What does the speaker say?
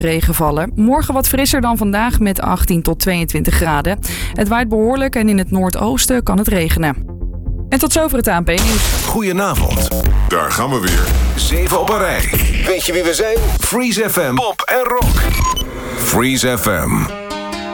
regen vallen. Morgen wat frisser dan vandaag met 18 tot 22 graden. Het waait behoorlijk en in het noordoosten kan het regenen. En tot zover het ANP-nieuws. Goedenavond. Daar gaan we weer. 7 op een rij. Weet je wie we zijn? Freeze FM, pop en rock. Freeze FM.